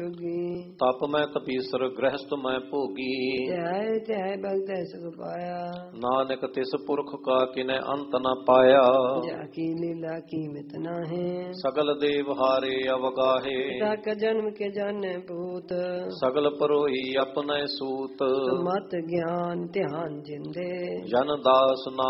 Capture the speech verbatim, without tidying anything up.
ਜੋਗੀ। ਤਪ ਮੈਂ ਤਪੀਸਰ ਗ੍ਰਹਿਸਤ ਮੈਂ ਭੋਗੀ। ਧਿਆਏ ਧਿਆਏ ਭਗਤ ਸੁਖ ਪਾਇਆ। ਨਾਨਕ ਤਿਸ ਪੁਰਖ ਕਾ ਕਿਨੈ ਅੰਤ ਨ ਪਾਇਆ। ਜਾ ਕੀ ਲੀਲਾ ਕੀਮਤ ਨਾਹੀਂ। ਸਗਲ ਦੇਵ ਹਾਰੇ ਅਵਗਾਹੇ। ਤਕ ਜਨਮ ਕੇ ਜਾਣੇ ਭੂਤ। ਸਗਲ ਪਰੋਹੀ ਆਪਨੇ ਸੂਤ। ਮਤ ਗਿਆਨ ਧਿਆਨ ਜਿੰਦੇ। ਜਨ ਦਾਸ ਨਾ